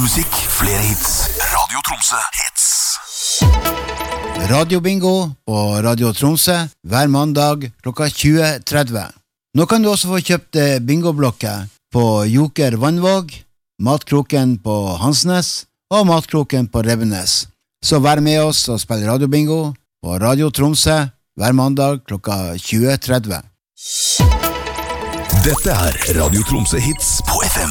musikk, flere hits. Radio Tromsø hits. Radio Bingo på Radio Tromsø hver mandag klokka 20.30. Nå kan du også få kjøpt bingoblokker på Joker Vannvåg, Matkroken på Hansnes og Matkroken på Revenes. Så vær med oss og spill Radio Bingo på Radio Tromsø hver mandag klokka 20.30. Dette Radio Tromsø hits på FM